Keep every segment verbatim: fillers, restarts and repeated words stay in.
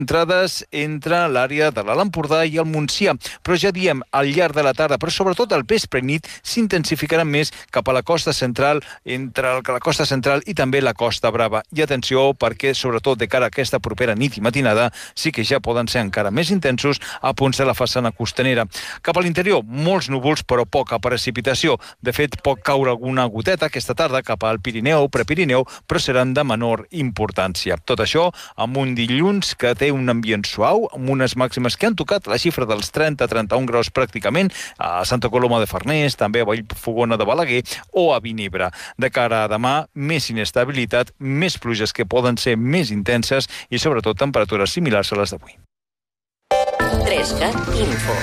entrades entre l'àrea de l'Alt Empordà i el Montsià, però ja diem, al llarg de la tarda, però sobretot al vespre i nit, s'intensificaran més cap a la costa central, entre la costa central i també la Costa Brava. I atenció, perquè sobretot de cara a aquesta propera nit i matinada, sí que ja poden ser encara més intensos a punts de la façana costanera. Cap a l'interior, molts núvols, però poca precipitació. De fet, pot caure alguna goteta aquesta tarda cap al Pirineu, Prepirineu, però seran de menor importància. Tot això amb un dilluns que té un ambient suau, amb unes màximes que han tocat la xifra dels trenta a trenta-un graus pràcticament a Santa Coloma de Farners, també a Vallfogona de Balaguer o a Vinebre. De cara a demà, més inestabilitat, més pluges que poden ser més intenses i sobretot temperatures similars a les d'avui. tres cat Info.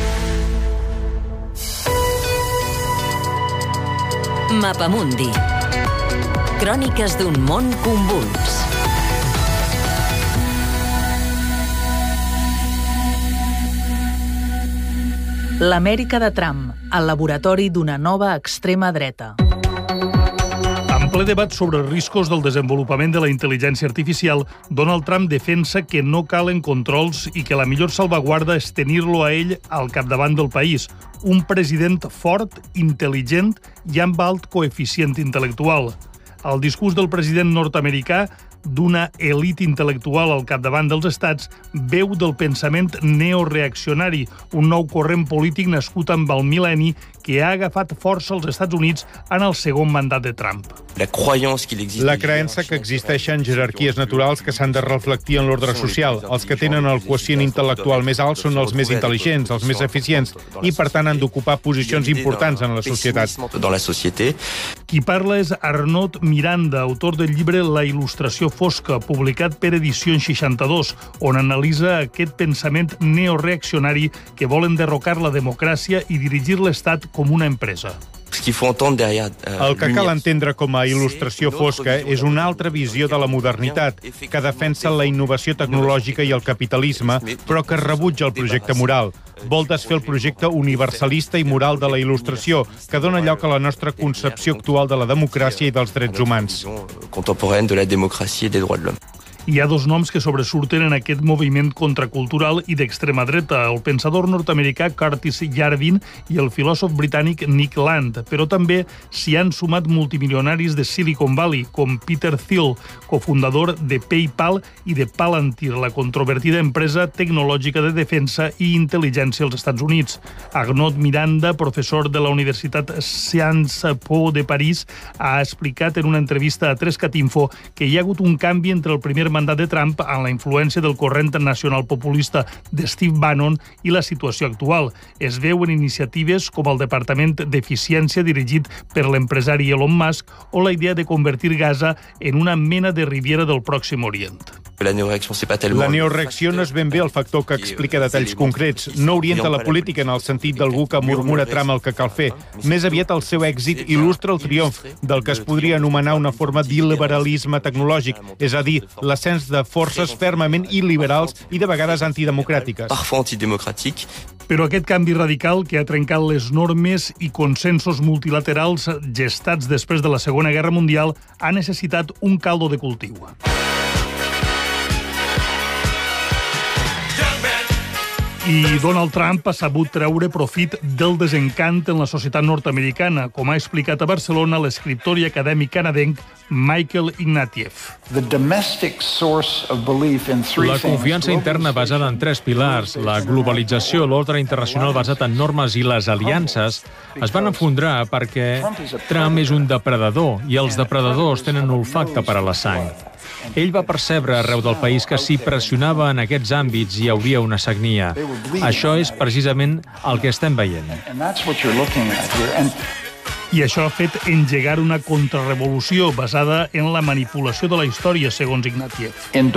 Mapamundi. Cròniques d'un món convuls. L'Amèrica de Trump, el laboratori d'una nova extrema dreta. En ple debat sobre els riscos del desenvolupament de la intel·ligència artificial, Donald Trump defensa que no calen controls i que la millor salvaguarda és tenir-lo a ell al capdavant del país. Un president fort, intel·ligent i amb alt coeficient intel·lectual. El discurs del president nord-americà d'una elit intel·lectual al capdavant dels estats veu del pensament neoreaccionari, un nou corrent polític nascut amb el mil·lenni que ha agafat força als Estats Units en el segon mandat de Trump. La creença que existeixen jerarquies naturals que s'han de reflectir en l'ordre social. Els que tenen el quocient intel·lectual més alt són els més intel·ligents, els més eficients, i per tant han d'ocupar posicions importants en la societat. Qui parla és Arnaud Miranda, autor del llibre La il·lustració fosca, publicat per Edicions seixanta-dos, on analitza aquest pensament neoreaccionari que vol enderrocar la democràcia i dirigir l'Estat com una empresa. El que cal entendre com a il·lustració fosca és una altra visió de la modernitat, que defensa la innovació tecnològica i el capitalisme, però que rebutja el projecte moral. Vol desfer el projecte universalista i moral de la il·lustració, que dona lloc a la nostra concepció actual de la democràcia i dels drets humans. Hi ha dos noms que sobresurten en aquest moviment contracultural i d'extrema dreta, el pensador nord-americà Curtis Yarvin i el filòsof britànic Nick Land, però també s'hi han sumat multimilionaris de Silicon Valley, com Peter Thiel, cofundador de PayPal i de Palantir, la controvertida empresa tecnològica de defensa i intel·ligència als Estats Units. Arnaud Miranda, professor de la Universitat Sciences Po de París, ha explicat en una entrevista a tres cat Info que hi ha hagut un canvi entre el primer mandat de Trump en la influència del corrent nacional populista de Steve Bannon i la situació actual. Es veuen iniciatives com el Departament d'Eficiència dirigit per l'empresari Elon Musk o la idea de convertir Gaza en una mena de Riviera del Pròxim Orient. La neoreacció no és ben bé el factor que explica detalls concrets. No orienta la política en el sentit d'algú que murmura a Trump el que cal fer. Més aviat el seu èxit il·lustra el triomf del que es podria anomenar una forma d'il·liberalisme tecnològic, és a dir, l'ascens de forces fermament il·liberals i de vegades antidemocràtiques. Però aquest canvi radical que ha trencat les normes i consensos multilaterals gestats després de la Segona Guerra Mundial ha necessitat un caldo de cultiu. I Donald Trump ha sabut treure profit del desencant en la societat nord-americana, com ha explicat a Barcelona l'escriptor i acadèmic canadenc Michael Ignatieff. La confiança interna basada en tres pilars, la globalització, l'ordre internacional basat en normes i les aliances, es van enfondrar perquè Trump és un depredador i els depredadors tenen olfacte per a la sang. Ell va percebre arreu del país que si pressionava en aquests àmbits hi hauria una sagnia. Això és precisament el que estem veient. I això ha fet engegar una contrarrevolució basada en la manipulació de la història, segons Ignatieff. En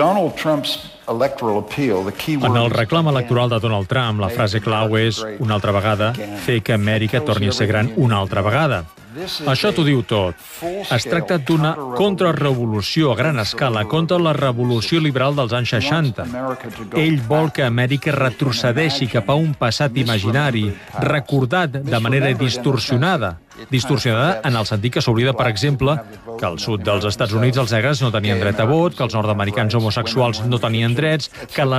el reclam electoral de Donald Trump, la frase clau és, una altra vegada, fer que Amèrica torni a ser gran una altra vegada. Això t'ho diu tot. Es tracta d'una contrarrevolució a gran escala contra la revolució liberal dels anys seixanta. Ell vol que Amèrica retrocedeixi cap a un passat imaginari, recordat de manera distorsionada. Distorsionada en el sentit que s'oblida, per exemple, que al sud dels Estats Units els negres no tenien dret a vot, que els nord-americans homosexuals no tenien drets, que la